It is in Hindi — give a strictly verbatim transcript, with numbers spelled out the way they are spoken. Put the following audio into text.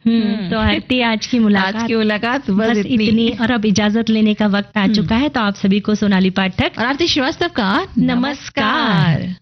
हम्म तो आरती आज की मुलाकात आज की मुलाकात बस, बस इतनी, इतनी। और अब इजाजत लेने का वक्त आ चुका है, तो आप सभी को सोनाली पाठक और आरती श्रीवास्तव का नमस्कार।